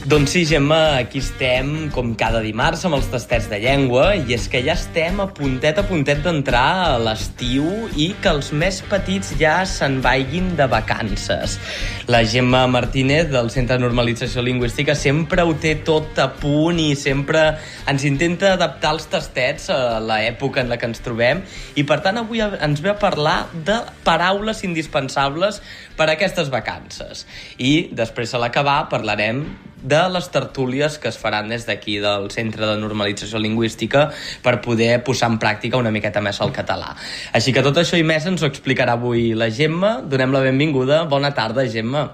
Doncs sí, Gemma, aquí estem com cada dimarts amb els tastets de llengua i és que ja estem a puntet d'entrar a l'estiu i que els més petits ja se'n vagin de vacances. La Gemma Martínez del Centre de Normalització Lingüística sempre ho té tot a punt i sempre ens intenta adaptar els tastets a l'època en la que ens trobem i per tant avui ens ve a parlar de paraules indispensables per a aquestes vacances. I després a l'acabar parlarem de les tertúlies que es faran des d'aquí del Centre de Normalització Lingüística per poder posar en pràctica una miqueta més el català. Així que tot això i més ens ho explicarà avui la Gemma. Donem la benvinguda. Bona tarda, Gemma.